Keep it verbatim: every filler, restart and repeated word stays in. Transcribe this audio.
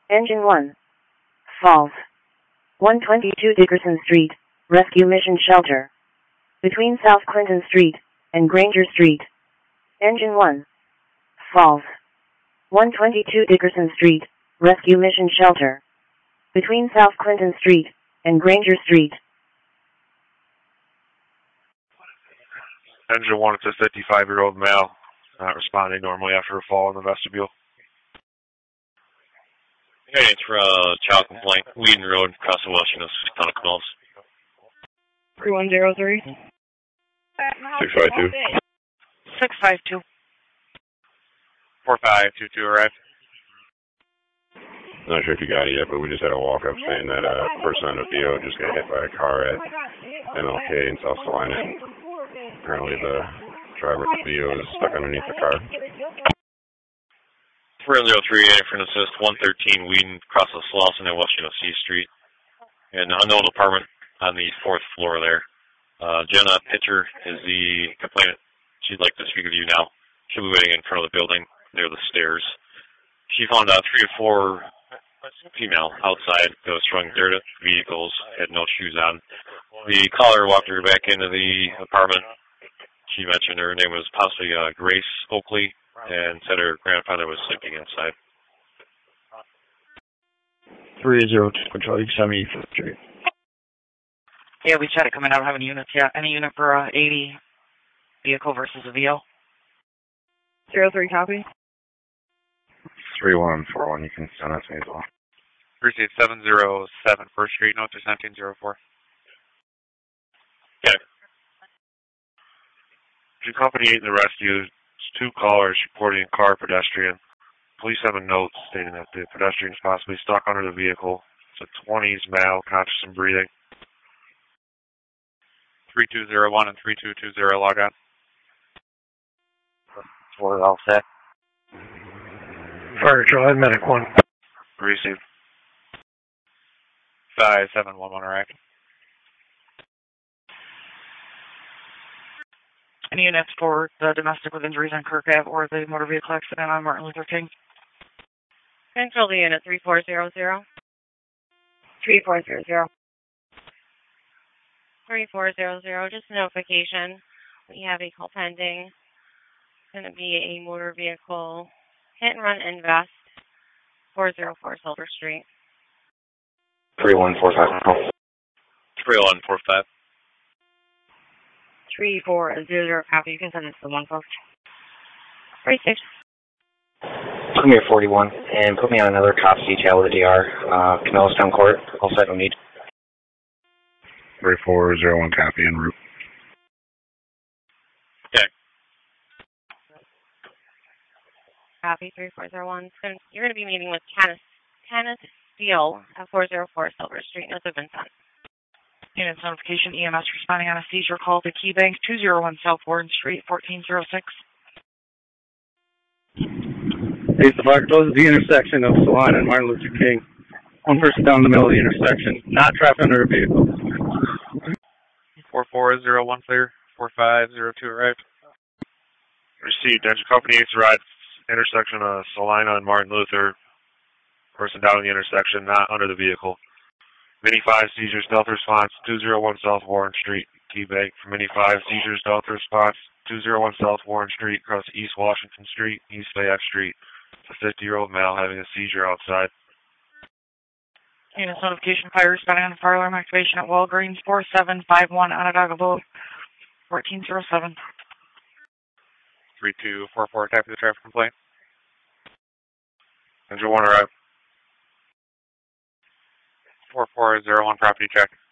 Engine one. Falls. one twenty-two Dickerson Street, Rescue Mission Shelter. Between South Clinton Street and Granger Street. Engine one. Falls. one twenty-two Dickerson Street, Rescue Mission Shelter. Between South Clinton Street and Granger Street. Engine one, it's a fifty-five-year-old male, not responding normally after a fall in the vestibule. Hey, it's for a uh, child complaint. Whedon Road, across the Washington, Town of Knowles. three one zero three. six five two. six five two. four five two two arrived. Not sure if you got it yet, but we just had a walk-up saying that a person on a V O just got hit by a car at M L K in South Salina. Apparently the driver of the V O is stuck underneath the car. three zero three eight for an assist, one thirteen Whedon, across the Slauson at Washington C Street. An unknown apartment on the fourth floor there. Uh, Jenna Pitcher is the complainant. She'd like to speak with you now. She'll be waiting in front of the building near the stairs. She found out three or four female outside that was throwing dirt at vehicles, had no shoes on. The caller walked her back into the apartment. She mentioned her name was possibly uh, Grace Oakley, and said her grandfather was sleeping inside. three zero two Control, you can send me Fifth Street. Yeah, we tried it coming out. Have any units yet? Any unit for uh, eighty vehicle versus a V O? zero three copy. three one four one, you can send that to me as well. Appreciate seven zero seven First Street, note to seventeen zero four. Okay. Your company eight in the rescue. Two callers reporting a car pedestrian. Police have a note stating that the pedestrian is possibly stuck under the vehicle. It's a twenties male, conscious and breathing. three two zero one and three two two zero, log on. Four all set. Fire control, medic one. Received. five seven one one arrived. Any units for the domestic with injuries on Kirk Ave or the motor vehicle accident on Martin Luther King? Control the unit three four zero zero. three four zero zero. three four zero zero, just a notification. We have a call pending. It's going to be a motor vehicle hit and run invest, four oh four Silver Street. three one four five. three one four five. three four zero zero copy. You can send it to the one folks. Received. Put me at forty-one and put me on another cops detail with the D R. Uh, Camillestown Court. All set, no need. three four zero one copy en route. Okay. Copy three four zero one. So you're going to be meeting with Kenneth, Kenneth Steele at four oh four Silver Street. Notes have been sent. Units notification, E M S responding on a seizure call to Key Bank, two oh one South Warren Street, fourteen oh six. Hey, the fire closes the intersection of Salina and Martin Luther King. One person down the middle of the intersection, not trapped under a vehicle. four four zero one clear. four five zero two arrived. Received. Engine company eight's arrived. Intersection of Salina and Martin Luther. Person down in the intersection, not under the vehicle. Mini five seizure stealth response, two oh one South Warren Street, Key Bank. For Mini five seizure stealth response, two oh one South Warren Street, across East Washington Street, East Fayette Street. It's a fifty-year-old male having a seizure outside. Units notification, fire responding on the fire alarm activation at Walgreens, four seven five one Onondaga Boulevard, fourteen oh seven. three two four four, copy the traffic complaint. Engine one arrived. four four zero one, property check.